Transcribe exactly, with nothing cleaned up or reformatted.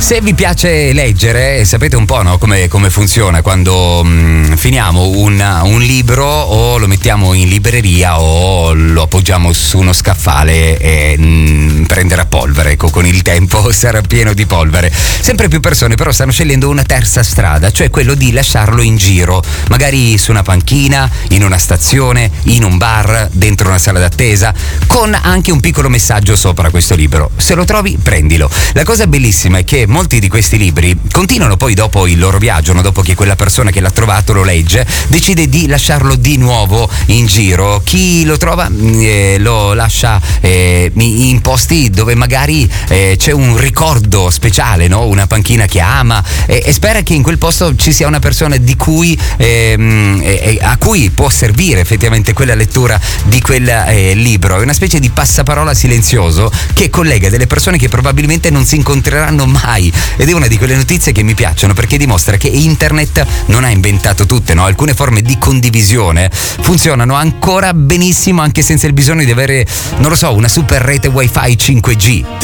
Se vi piace leggere, sapete un po', no, come, come funziona quando mh, finiamo un, un libro, o lo mettiamo in libreria o lo appoggiamo su uno scaffale e mh, prenderà polvere. Ecco, con il tempo sarà pieno di polvere. Sempre più persone però stanno scegliendo una terza strada, cioè quello di lasciarlo in giro, magari su una panchina, in una stazione, in un bar, dentro una sala d'attesa, con anche un piccolo messaggio sopra questo libro. Se lo trovi, prendilo. La cosa bellissima è che molti di questi libri continuano poi dopo il loro viaggio, no? Dopo che quella persona che l'ha trovato lo legge, decide di lasciarlo di nuovo in giro. Chi lo trova eh, lo lascia eh, in posti dove magari eh, c'è un ricordo speciale, no? Una panchina che ama, eh, e spera che in quel posto ci sia una persona di cui ehm, eh, a cui può servire effettivamente quella lettura di quel eh, libro. È una specie di passaparola silenzioso che collega delle persone che probabilmente non si incontreranno mai, ed è una di quelle notizie che mi piacciono perché dimostra che internet non ha inventato tutte, no? Alcune forme di condivisione funzionano ancora benissimo anche senza il bisogno di avere, non lo so, una super rete wifi cinque G.